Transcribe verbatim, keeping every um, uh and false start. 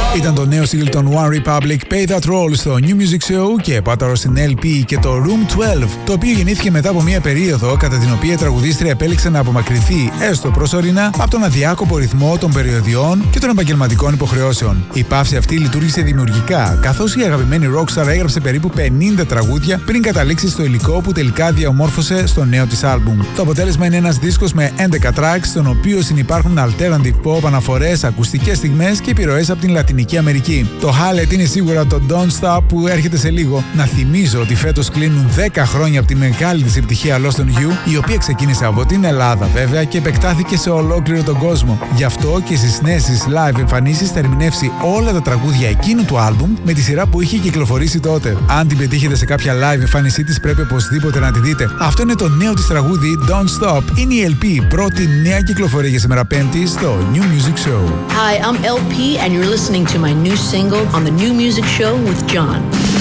Ήταν το νέο single των One Republic, Pay That Role, στο New Music Show και πάταρο στην ελ πι και το Room δώδεκα, το οποίο γεννήθηκε μετά από μια περίοδο κατά την οποία η τραγουδίστρια επέλεξε να απομακρυνθεί έστω προσωρινά από τον αδιάκοπο ρυθμό των περιοδιών και των επαγγελματικών υποχρεώσεων. Η παύση αυτή λειτουργήσε δημιουργικά, καθώς η αγαπημένη rockstar έγραψε περίπου πενήντα τραγούδια πριν καταλήξει στο υλικό που τελικά διαμόρφωσε στο νέο της άλμπουμ. Το αποτέλεσμα είναι ένας δίσκος με έντεκα tracks, στον οποίο συνυπάρχουν alternative pop, αναφορές, ακουστικές στιγμές και επιρροές από την Λατινική Αμερική. Το highlight είναι σίγουρα το Don't Stop που έρχεται σε λίγο. Να θυμίζω ότι φέτος κλείνουν δέκα χρόνια από τη μεγάλη της επιτυχία Lost on You, η οποία ξεκίνησε από την Ελλάδα βέβαια και επεκτάθηκε σε ολόκληρο τον κόσμο. Γι' αυτό και στις νέες της live εμφανίσεις θα ερμηνεύσει όλα τα τραγούδια εκείνου του άλμπουμ με τη σειρά που είχε κυκλοφορήσει τότε. Αν την πετύχετε σε κάποια live εμφάνισή της, πρέπει οπωσδήποτε να τη δείτε. Αυτό είναι το νέο της τραγούδι Don't Stop. Είναι η ελ πι, πρώτη νέα κυκλοφορία για σήμερα Πέμπτη στο New Music Show. Hi, I'm ελ πι and you're listening to my new single on the New Music Show with John.